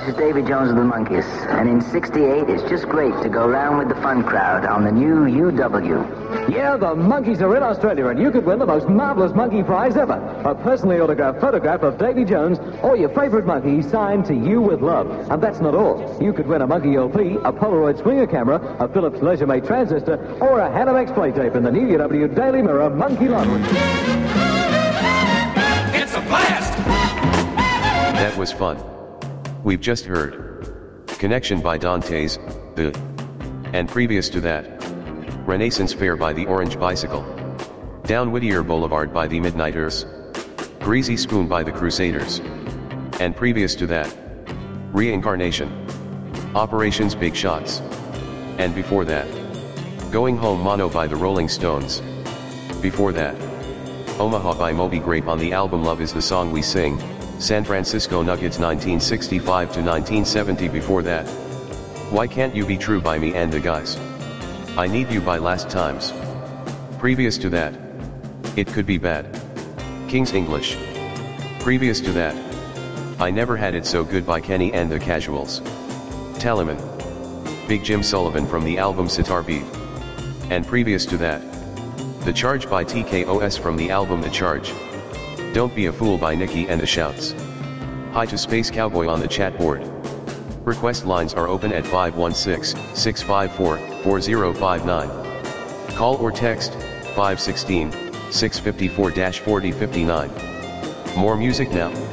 this is Davy Jones of the Monkees, and in '68, it's just great to go round with the fun crowd on the new UW. Yeah, the Monkees are in Australia, and you could win the most marvelous monkey prize ever. A personally autographed photograph of Davy Jones or your favorite monkey signed to you with love. And that's not all. You could win a Monkey LP, a Polaroid Swinger camera, a Philips Leisure-Mate transistor, or a Hanamex play tape in the new UW Daily Mirror Monkey Lottery. It's a blast! That was fun. We've just heard Connection by Dantes, and previous to that, Renaissance Fair by the Orange Bicycle, Down Whittier Boulevard by the Midnighters, Greasy Spoon by the Crusaders, and previous to that, Reincarnation, Operations Big Shots, and before that, Going Home Mono by the Rolling Stones. Before that, Omaha by Moby Grape on the album Love Is the Song We Sing, San Francisco Nuggets 1965 to 1970. Before that, Why Can't You Be True by Me and the Guys, I Need You by Last Times. Previous to that, It Could Be Bad, King's English. Previous to that, I Never Had It So Good by Kenny and the Casuals, Talaman, Big Jim Sullivan from the album Sitar Beat. And previous to that, The Charge by TKOS from the album The Charge, Don't Be a Fool by Nicki and the Shouts. Hi to Space Cowboy on the chat board. Request lines are open at 516-654-4059. Call or text 516-654-4059. More music now.